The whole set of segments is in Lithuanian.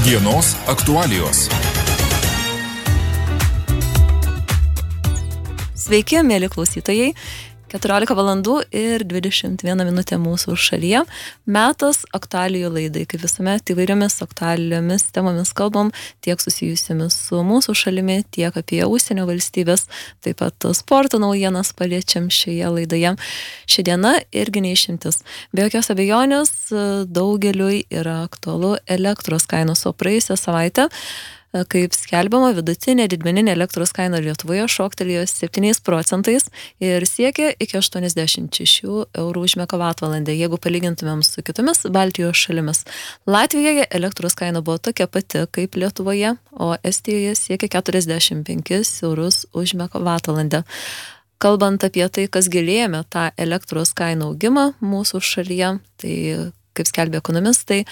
Dienos aktualijos. Sveiki, mėly klausytojai. 14 valandų ir 21 minutė mūsų šalyje. Metas aktualijų laidai. Kaip visuomet įvairiomis aktualiomis temomis kalbam, tiek susijusiamis su mūsų šalimi, tiek apie užsienio valstybės, taip pat sporto naujienas paliečiam šioje laidoje. Ši diena irgi neišimtis. Be jokios abejonės daugeliui yra aktualu elektros kainos, o praėjusią savaitę, kaip skelbiama, vidutinė didmeninė elektros kaina Lietuvoje šoktelėjo 7% ir siekia iki 86 eurų už megavatvalandę, jeigu palygintumėm su kitomis Baltijos šalimis. Latvijoje elektros kaina buvo tokia pati kaip Lietuvoje, o Estijoje siekia 45 eurus už megavatvalandę. Kalbant apie tai, kas gilėjame tą elektros kainų augimą mūsų šalyje, tai, kaip skelbė ekonomistai,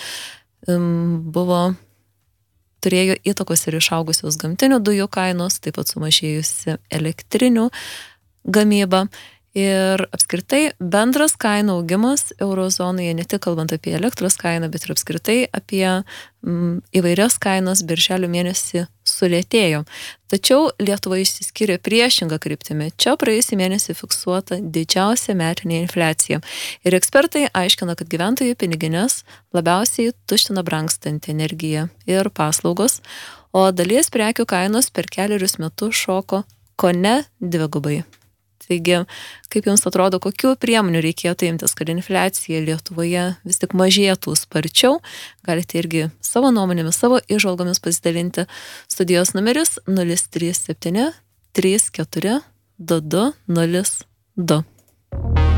turėjo įtakos ir išaugusios gamtinių dujų kainos, taip pat sumažėjusi elektrinių gamyba. Ir apskritai bendras kainų augimas eurozonoje, ne tik kalbant apie elektros kainą, bet ir apskritai apie įvairias kainas birželio mėnesį sulėtėjo. Tačiau Lietuva išsiskyrė priešingą kryptimį. Čia praėjusį mėnesį fiksuota didžiausia metinė infliacija. Ir ekspertai aiškina, kad gyventojų piniginės labiausiai tuština brangstanti energija ir paslaugos, o dalies prekių kainos per kelerius metus šoko kone dvigubai. Taigi, kaip jums atrodo, kokių priemonių reikėtų imtis, kad infliacija Lietuvoje vis tik mažėtų sparčiau? Galite irgi savo nuomonėmis, savo įžvalgomis pasidalinti. Studijos numeris 037 34 22 02.